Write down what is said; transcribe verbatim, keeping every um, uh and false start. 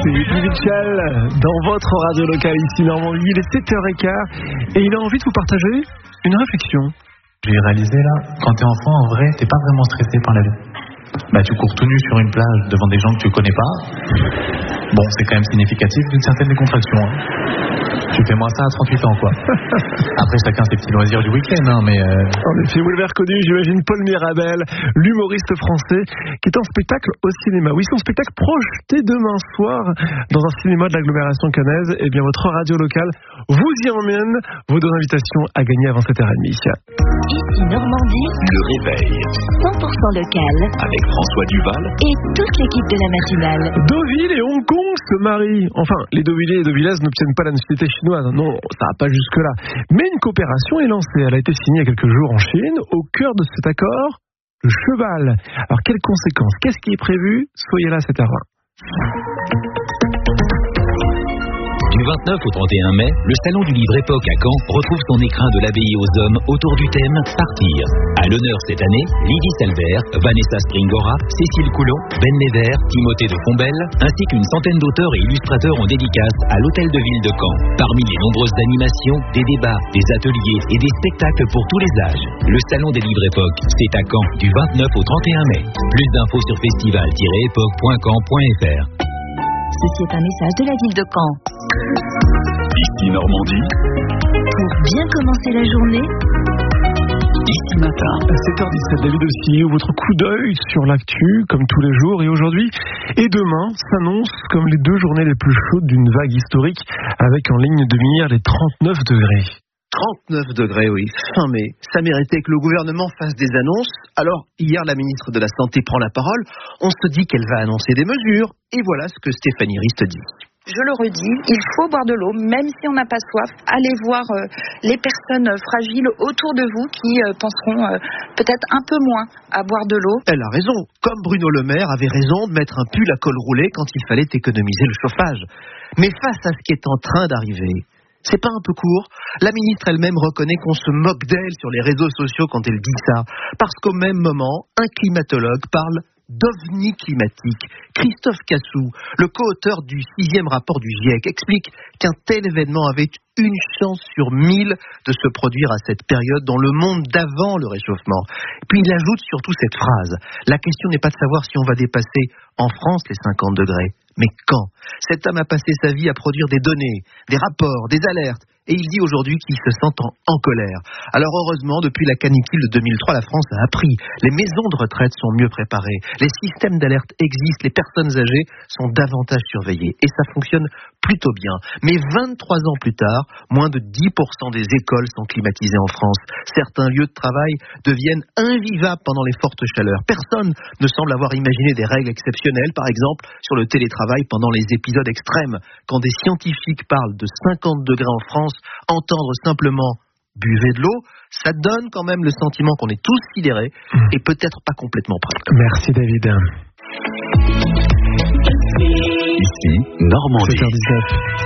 C'est Whitney Mitchell dans votre radio locale ici Normandie. Il est sept heures quinze et il a envie de vous partager une réflexion. J'ai réalisé là, quand t'es enfant, en vrai, t'es pas vraiment stressé par la vie. Bah, tu cours tout nu sur une plage devant des gens que tu connais pas. Bon, c'est quand même significatif d'une certaine décontraction. Hein. Tu fais moins ça à trente-huit ans, quoi. Après, chacun ses petits loisirs du week-end, hein, mais... Euh... En effet, vous l'avez reconnu, j'imagine, Paul Mirabel, l'humoriste français, qui est en spectacle au cinéma. Oui, son spectacle projeté demain soir dans un cinéma de l'agglomération caennaise. Eh bien, votre radio locale vous y emmène. Vos deux invitations à gagner avant sept heures trente. Ici Normandie, le réveil cent pour cent local, avec François Duval et toute l'équipe de la matinale. Deauville et Hong Kong se marient. Enfin, les Deauvillais et Deauvillaises n'obtiennent pas la nationalité chinoise. Non, ça va pas jusque-là. Mais une coopération est lancée. Elle a été signée il y a quelques jours en Chine. Au cœur de cet accord, le cheval. Alors, quelles conséquences? Qu'est-ce qui est prévu? Soyez là à sept heures vingt. Du vingt-neuf au trente et un mai, le salon du livre Époque à Caen retrouve son écrin de l'abbaye aux hommes autour du thème Partir. À l'honneur cette année, Lydie Salvert, Vanessa Springora, Cécile Coulon, Ben Lévert, Timothée de Fombelle, ainsi qu'une centaine d'auteurs et illustrateurs en dédicace à l'hôtel de ville de Caen. Parmi les nombreuses animations, des débats, des ateliers et des spectacles pour tous les âges. Le salon des livres Époque, c'est à Caen du vingt-neuf au trente et un mai. Plus d'infos sur festival tiret époque point caen point f r. Ceci est un message de la ville de Caen. Ici Normandie. Pour bien commencer la journée, Ici matin. À sept heures dix-sept, David aussi, votre coup d'œil sur l'actu, comme tous les jours, et aujourd'hui et demain s'annonce comme les deux journées les plus chaudes d'une vague historique, avec en ligne de mire les trente-neuf degrés. trente-neuf degrés, oui, fin mai. Ça méritait que le gouvernement fasse des annonces. Alors, hier, la ministre de la Santé prend la parole. On se dit qu'elle va annoncer des mesures. Et voilà ce que Stéphanie Rist dit. Je le redis, il faut boire de l'eau, même si on n'a pas soif. Allez voir euh, les personnes fragiles autour de vous qui euh, penseront euh, peut-être un peu moins à boire de l'eau. Elle a raison. Comme Bruno Le Maire avait raison de mettre un pull à col roulé quand il fallait économiser le chauffage. Mais face à ce qui est en train d'arriver, c'est pas un peu court? La ministre elle-même reconnaît qu'on se moque d'elle sur les réseaux sociaux quand elle dit ça. Parce qu'au même moment, un climatologue parle d'ovni climatique. Christophe Cassou, le co-auteur du sixième rapport du GIEC, explique qu'un tel événement avait une chance sur mille de se produire à cette période dans le monde d'avant le réchauffement. Puis il ajoute surtout cette phrase: la question n'est pas de savoir si on va dépasser en France les cinquante degrés, mais quand. Cet homme a passé sa vie à produire des données, des rapports, des alertes, et il dit aujourd'hui qu'il se sent en, en colère. Alors heureusement, depuis la canicule de deux mille trois, la France a appris. Les maisons de retraite sont mieux préparées, les systèmes d'alerte existent, les personnes âgées sont davantage surveillées, et ça fonctionne plutôt bien. Mais vingt-trois ans plus tard, moins de dix pour cent des écoles sont climatisées en France. Certains lieux de travail deviennent invivables pendant les fortes chaleurs. Personne ne semble avoir imaginé des règles exceptionnelles, par exemple sur le télétravail pendant les épisodes extrêmes. Quand des scientifiques parlent de cinquante degrés en France, entendre simplement « buvez de l'eau », ça donne quand même le sentiment qu'on est tous sidérés et peut-être pas complètement prêts. Merci David. Ici Normandie. sept heures dix-neuf.